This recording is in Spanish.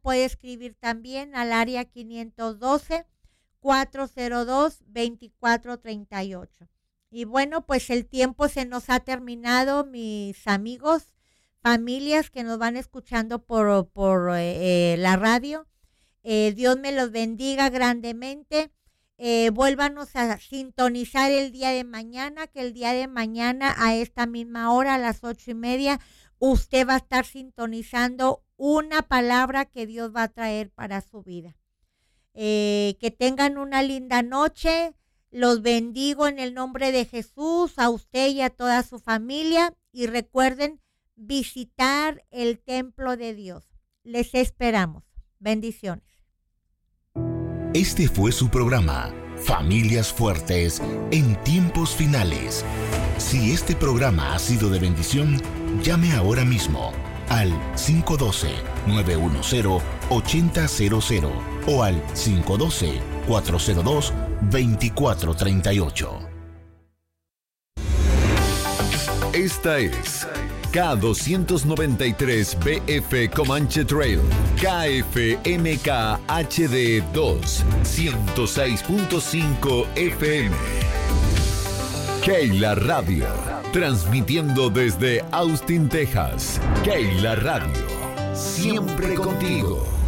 puede escribir también al área 512-402-2438. Y bueno, pues el tiempo se nos ha terminado, mis amigos, familias que nos van escuchando por la radio. Dios me los bendiga grandemente. Vuélvanos a sintonizar el día de mañana, que el día de mañana a esta misma hora, a las 8:30, usted va a estar sintonizando una palabra que Dios va a traer para su vida. Que tengan una linda noche. Los bendigo en el nombre de Jesús, a usted y a toda su familia. Y recuerden visitar el templo de Dios. Les esperamos. Bendiciones. Este fue su programa, Familias Fuertes en Tiempos Finales. Si este programa ha sido de bendición, llame ahora mismo al 512-910-8000 o al 512-402-2438. Esta es K293BF Comanche Trail, KFMK HD2, 106.5 FM. Keila Radio, transmitiendo desde Austin, Texas. Keila Radio, siempre contigo.